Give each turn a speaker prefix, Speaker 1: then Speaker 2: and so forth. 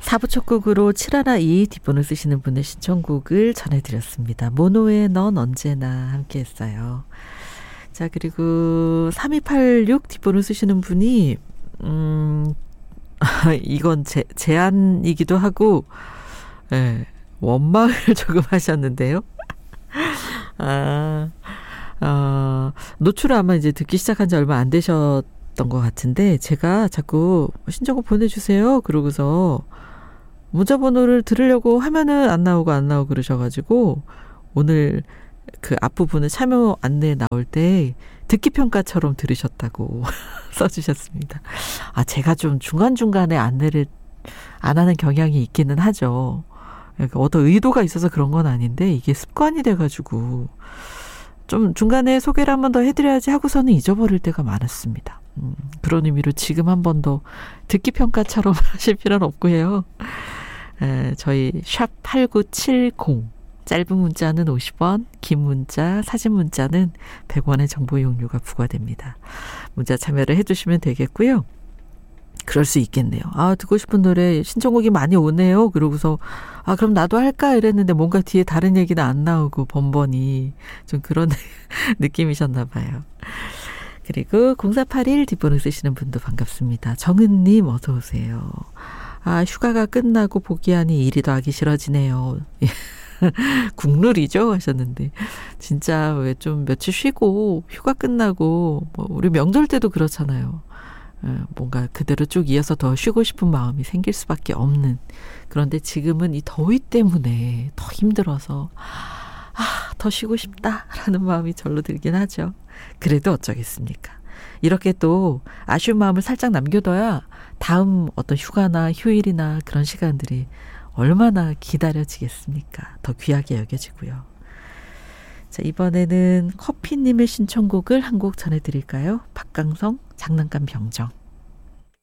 Speaker 1: 4부 첫 곡으로 712 뒷번호 쓰시는 분의 신청곡을 전해드렸습니다. 모노의 넌 언제나 함께했어요. 자, 그리고 3286 뒷번호 쓰시는 분이 이건 제안이기도 하고 원망을 조금 하셨는데요. 노출을 아마 이제 듣기 시작한 지 얼마 안 되셨던 것 같은데, 제가 자꾸 신청곡 보내주세요 그러고서 문자 번호를 들으려고 하면은 안 나오고 그러셔가지고, 오늘 그 앞부분을 참여 안내 나올 때 듣기 평가처럼 들으셨다고 써주셨습니다. 제가 좀 중간중간에 안내를 안 하는 경향이 있기는 하죠. 그러니까 어떤 의도가 있어서 그런 건 아닌데, 이게 습관이 돼가지고 좀 중간에 소개를 한 번 더 해드려야지 하고서는 잊어버릴 때가 많았습니다. 그런 의미로 지금 한 번 더 듣기 평가처럼 하실 필요는 없고요. 저희 샵 8970, 짧은 문자는 50원, 긴 문자, 사진 문자는 100원의 정보 이용료가 부과됩니다. 문자 참여를 해주시면 되겠고요. 그럴 수 있겠네요. 듣고 싶은 노래 신청곡이 많이 오네요. 그러고서 그럼 나도 할까 이랬는데 뭔가 뒤에 다른 얘기는 안 나오고 번번이 좀 그런 느낌이셨나 봐요. 그리고 0481 뒷번호 쓰시는 분도 반갑습니다. 정은님 어서 오세요. 휴가가 끝나고 보기하니 일이 더 하기 싫어지네요. 국룰이죠 하셨는데, 진짜 왜 좀 며칠 쉬고 휴가 끝나고 우리 명절 때도 그렇잖아요. 뭔가 그대로 쭉 이어서 더 쉬고 싶은 마음이 생길 수밖에 없는, 그런데 지금은 이 더위 때문에 더 힘들어서 더 쉬고 싶다라는 마음이 절로 들긴 하죠. 그래도 어쩌겠습니까. 이렇게 또 아쉬운 마음을 살짝 남겨둬야 다음 어떤 휴가나 휴일이나 그런 시간들이 얼마나 기다려지겠습니까. 더 귀하게 여겨지고요. 자, 이번에는 커피님의 신청곡을 한 곡 전해드릴까요? 박강성 장난감 병정.